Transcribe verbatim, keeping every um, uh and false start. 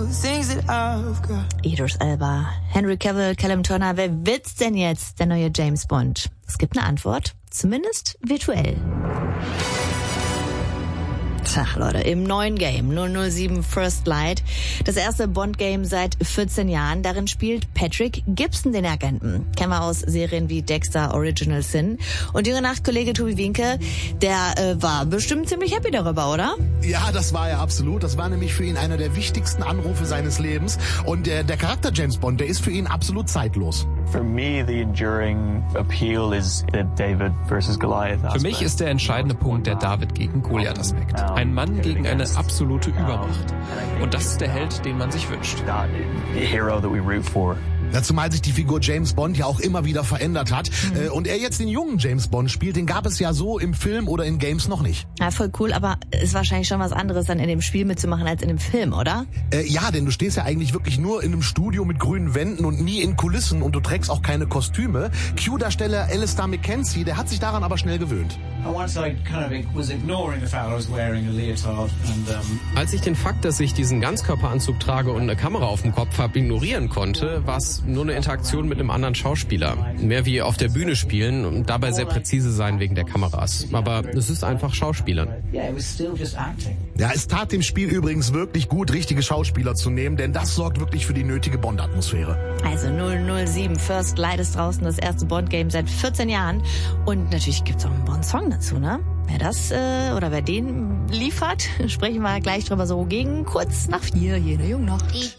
Idris Elba, Henry Cavill, Callum Turner, wer wird's denn jetzt, der neue James Bond? Es gibt eine Antwort, zumindest virtuell. Tja, Leute, im neuen Game null null sieben First Light, das erste Bond-Game seit vierzehn Jahren. Darin spielt Patrick Gibson den Agenten. Kennen wir aus Serien wie Dexter, Original Sin. Und Jüngere Nacht-Kollege Tobi Wienke, der äh, war bestimmt ziemlich happy darüber, oder? Ja, das war er absolut. Das war nämlich für ihn einer der wichtigsten Anrufe seines Lebens. Und der, der Charakter James Bond, der ist für ihn absolut zeitlos. For me, the enduring appeal is the David versus Goliath aspect. Für mich ist der entscheidende Punkt der David gegen Goliath-Aspekt. Ein Mann gegen eine absolute Übermacht. Und das ist der Held, den man sich wünscht. The hero that we root for. Ja, zumal sich die Figur James Bond ja auch immer wieder verändert hat. Mhm. Äh, und er jetzt den jungen James Bond spielt, den gab es ja so im Film oder in Games noch nicht. Ja, voll cool, aber ist wahrscheinlich schon was anderes, dann in dem Spiel mitzumachen als in dem Film, oder? Äh, ja, denn du stehst ja eigentlich wirklich nur in einem Studio mit grünen Wänden und nie in Kulissen und du trägst auch keine Kostüme. Q-Darsteller Alistair McKenzie, der hat sich daran aber schnell gewöhnt. Als ich den Fakt, dass ich diesen Ganzkörperanzug trage und eine Kamera auf dem Kopf habe, ignorieren konnte, war es nur eine Interaktion mit einem anderen Schauspieler. Mehr wie auf der Bühne spielen und dabei sehr präzise sein wegen der Kameras. Aber es ist einfach Schauspielern. Ja, es tat dem Spiel übrigens wirklich gut, richtige Schauspieler zu nehmen, denn das sorgt wirklich für die nötige Bond-Atmosphäre. Also null null sieben First Light ist draußen, das erste Bond-Game seit vierzehn Jahren. Und natürlich gibt's auch einen Bond-Song dazu, ne? Wer das äh, oder wer den liefert, sprechen wir gleich drüber so gegen kurz nach vier hier in der Jungen Nacht.